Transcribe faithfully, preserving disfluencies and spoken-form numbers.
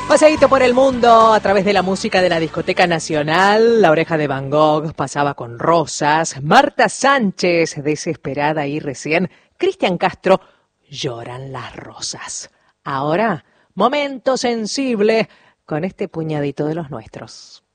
Paseíto por el mundo a través de la música de la Discoteca Nacional. La Oreja de Van Gogh pasaba con Rosas. Marta Sánchez, desesperada y recién. Cristian Castro, Lloran las rosas. Ahora, momento sensible con este puñadito de los nuestros.